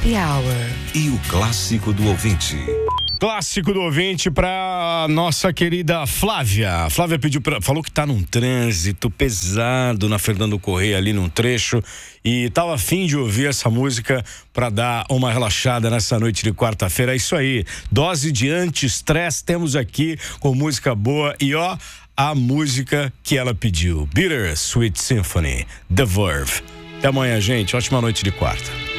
Happy Hour. E o clássico do ouvinte. Clássico do ouvinte para nossa querida Flávia. Flávia falou que tá num trânsito pesado na Fernando Correia, ali num trecho, e tava a fim de ouvir essa música para dar uma relaxada nessa noite de quarta-feira. É isso aí, dose de anti-estresse temos aqui com música boa e ó, a música que ela pediu, Bitter Sweet Symphony, The Verve. Até amanhã, gente, ótima noite de quarta.